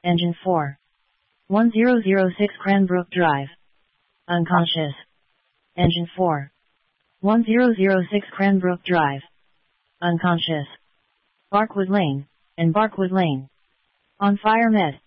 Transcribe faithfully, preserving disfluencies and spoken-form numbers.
Engine four. one zero zero six Cranbrook Drive. Unconscious. Engine four. one zero zero six Cranbrook Drive. Unconscious. Barkwood Lane, and Barkwood Lane. On fire med.